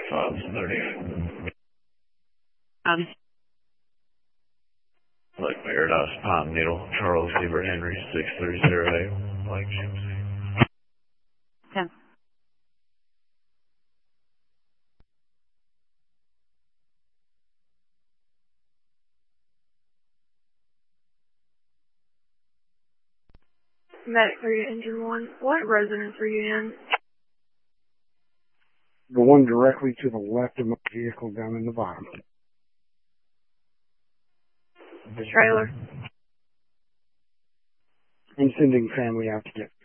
530. Um, Lake Paradise, Pine Needle, Charles Ebert Henry, 63081, Lake GMC. 10. Medic 3 to engine 1. What residence are you in? The one directly to the left of my vehicle down in the bottom. Trailer. I'm sending family out to get